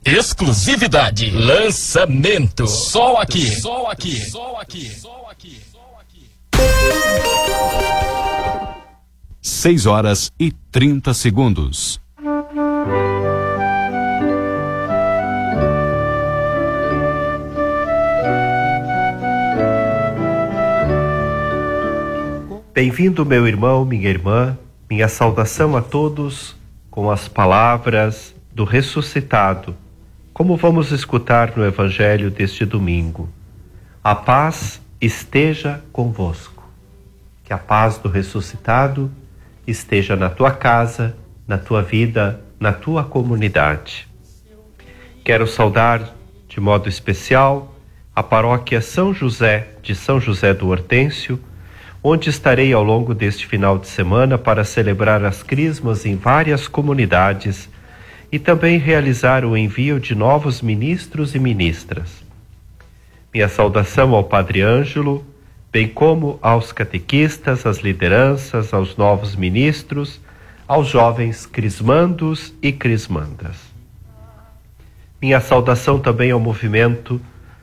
Exclusividade. Lançamento. Só aqui. Só aqui. Só aqui. Só aqui. Só aqui. 6h30. Bem-vindo, meu irmão, minha irmã, minha saudação a todos com as palavras do ressuscitado, como vamos escutar no Evangelho deste domingo. A paz esteja convosco. Que a paz do ressuscitado esteja na tua casa, na tua vida, na tua comunidade. Quero saudar de modo especial a paróquia São José de São José do Hortêncio, onde estarei ao longo deste final de semana para celebrar as crismas em várias comunidades e também realizar o envio de novos ministros e ministras. Minha saudação ao Padre Ângelo, bem como aos catequistas, às lideranças, aos novos ministros, aos jovens crismandos e crismandas. Minha saudação também ao movimento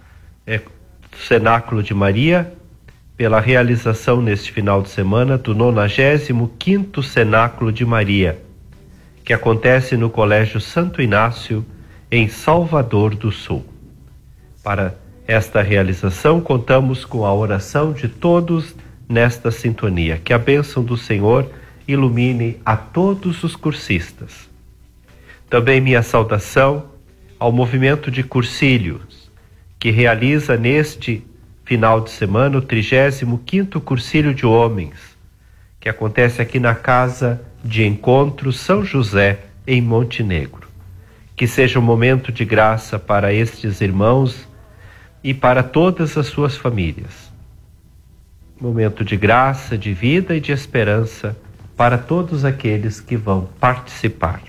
Cenáculo de Maria, pela realização neste final de semana do 95º Cenáculo de Maria, que acontece no Colégio Santo Inácio, em Salvador do Sul. Para esta realização, contamos com a oração de todos nesta sintonia. Que a bênção do Senhor ilumine a todos os cursistas. Também minha saudação ao movimento de Cursílios, que realiza neste final de semana o 35º Cursílio de Homens, que acontece aqui na Casa de Encontro São José, em Montenegro. Que seja um momento de graça para estes irmãos e para todas as suas famílias. Momento de graça, de vida e de esperança para todos aqueles que vão participar.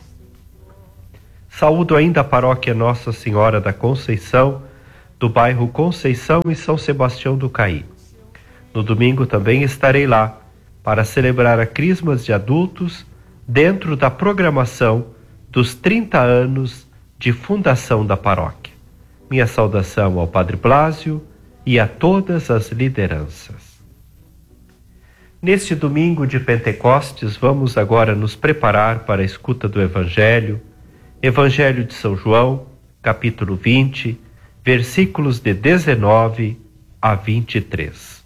Saúdo ainda a paróquia Nossa Senhora da Conceição, do bairro Conceição e São Sebastião do Caí. No domingo também estarei lá para celebrar a Crismas de adultos dentro da programação dos 30 anos de fundação da paróquia. Minha saudação ao Padre Blásio e a todas as lideranças. Neste domingo de Pentecostes, vamos agora nos preparar para a escuta do Evangelho de São João, capítulo 20, versículos de 19 a 23.